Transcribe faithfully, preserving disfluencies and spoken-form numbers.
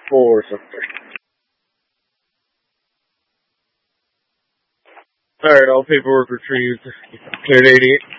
four or something. Alright, all paperwork retrieved. Cleared eighty-eight.